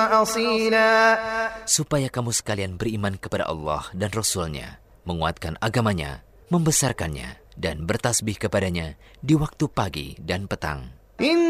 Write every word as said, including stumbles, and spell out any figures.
أصيلا. Supaya kamu sekalian beriman kepada Allah dan Rasul-Nya, menguatkan agamanya, membesarkannya, dan bertasbih kepadanya di waktu pagi dan petang.